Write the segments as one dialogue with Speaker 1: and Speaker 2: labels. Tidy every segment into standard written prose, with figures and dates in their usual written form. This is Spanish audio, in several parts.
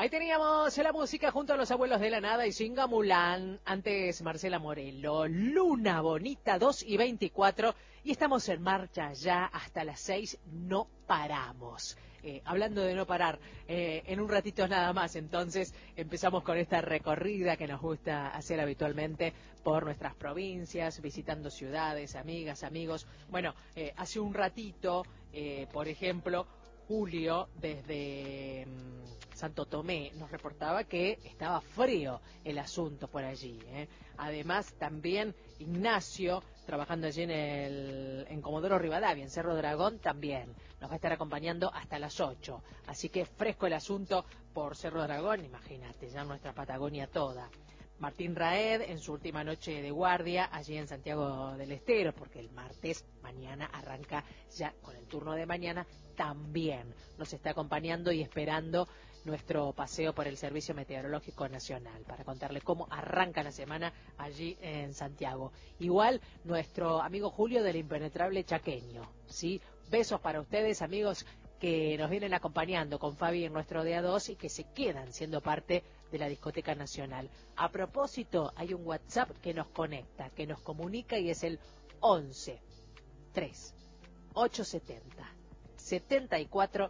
Speaker 1: Ahí teníamos la música junto a los abuelos de la nada y Singamulán. Antes Marcela Morelo, Luna Bonita 2:24. Y estamos en marcha ya hasta las 6. No paramos. Hablando de no parar, en un ratito nada más, entonces empezamos con esta recorrida que nos gusta hacer habitualmente por nuestras provincias, visitando ciudades, amigas, amigos. Bueno, hace un ratito, por ejemplo, Julio desde Santo Tomé nos reportaba que estaba frío el asunto por allí. Además, también Ignacio, trabajando allí en Comodoro Rivadavia, en Cerro Dragón, también nos va a estar acompañando hasta las 8. Así que fresco el asunto por Cerro Dragón, imagínate, ya nuestra Patagonia toda. Martín Raed en su última noche de guardia allí en Santiago del Estero, porque el martes, mañana, arranca ya con el turno de mañana, también nos está acompañando y esperando nuestro paseo por el Servicio Meteorológico Nacional para contarle cómo arranca la semana allí en Santiago. Igual nuestro amigo Julio del Impenetrable Chaqueño, ¿sí? Besos para ustedes, amigos que nos vienen acompañando con Fabi en nuestro día 2 y que se quedan siendo parte de la Discoteca Nacional. A propósito, hay un WhatsApp que nos conecta, que nos comunica y es el 11 3 870 74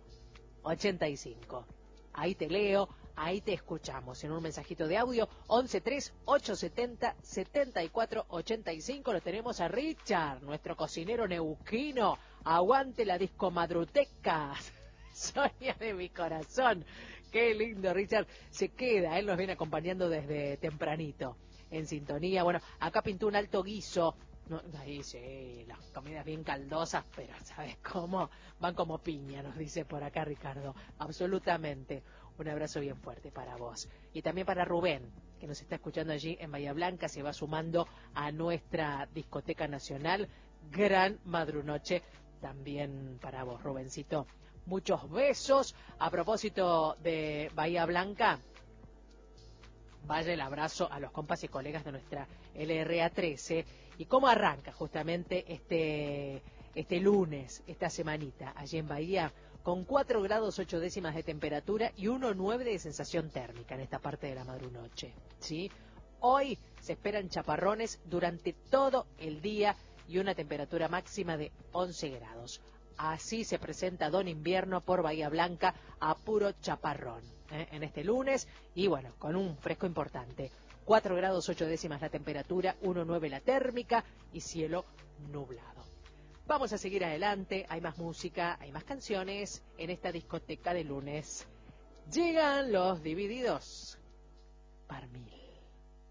Speaker 1: 85. Ahí te leo, ahí te escuchamos en un mensajito de audio 11 3 870 74 85. Lo tenemos a Richard, nuestro cocinero neuquino. Aguante la disco madruteca. Sonia de mi corazón. Qué lindo, Richard. Se queda, él nos viene acompañando desde tempranito en sintonía. Bueno, acá pintó un alto guiso. No, ahí sí, las comidas bien caldosas, pero ¿sabes cómo? Van como piña, nos dice por acá Ricardo. Absolutamente. Un abrazo bien fuerte para vos. Y también para Rubén, que nos está escuchando allí en Bahía Blanca, se va sumando a nuestra Discoteca Nacional. Gran madrunoche también para vos, Rubencito. Muchos besos. A propósito de Bahía Blanca, vaya el abrazo a los compas y colegas de nuestra LRA 13. ¿Y cómo arranca justamente este lunes, esta semanita, allí en Bahía? Con 4 grados 8 décimas de temperatura y 1,9 de sensación térmica en esta parte de la madrunoche, ¿sí? Hoy se esperan chaparrones durante todo el día y una temperatura máxima de 11 grados. Así se presenta Don Invierno por Bahía Blanca a puro chaparrón en este lunes y bueno, con un fresco importante. 4 grados 8 décimas la temperatura, 1,9 la térmica y cielo nublado. Vamos a seguir adelante, hay más música, hay más canciones en esta discoteca de lunes. Llegan los Divididos.